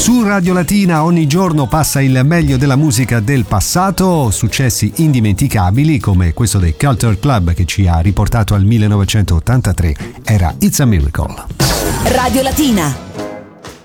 Su Radio Latina ogni giorno passa il meglio della musica del passato, successi indimenticabili come questo dei Culture Club che ci ha riportato al 1983, era It's a Miracle. Radio Latina.